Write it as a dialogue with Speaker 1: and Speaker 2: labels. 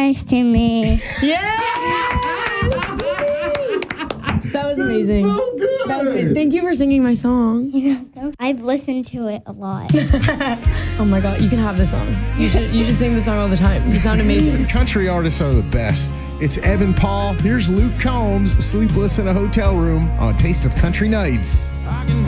Speaker 1: nice to me.
Speaker 2: Yeah! That was amazing.
Speaker 3: So good.
Speaker 2: That was good. Thank you for singing my song.
Speaker 1: I've listened to it a lot.
Speaker 2: Oh my God, you can have this song. You should sing the song all the time. You sound amazing.
Speaker 3: Country artists are the best. It's Evan Paul. Here's Luke Combs, Sleepless in a Hotel Room on Taste of Country Nights.
Speaker 4: I can